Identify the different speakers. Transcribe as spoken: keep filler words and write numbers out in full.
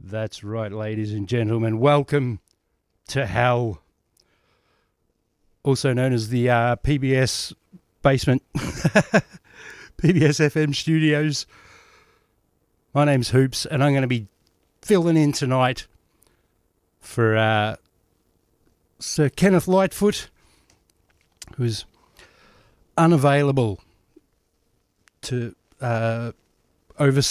Speaker 1: That's right, ladies and gentlemen. Welcome to hell, also known as the uh, P B S basement, P B S F M studios. My name's Hoops, and I'm going to be filling in tonight for uh, Sir Kenneth Lightfoot, who's unavailable to uh, oversee